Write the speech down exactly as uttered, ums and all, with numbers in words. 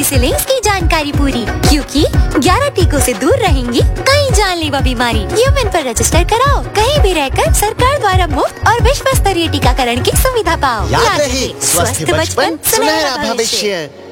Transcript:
Measles की जानकारी पूरी, क्योंकि ग्यारह टीकों से दूर रहेंगी कई जानलेवा बीमारी। यूमेन पर रजिस्टर कराओ, कहीं भी रहकर सरकार द्वारा मुफ्त और विश्व स्तरीय टीकाकरण की सुविधा पाओ। याद रहे, स्वस्थ बचपन सुनहरा भविष्य।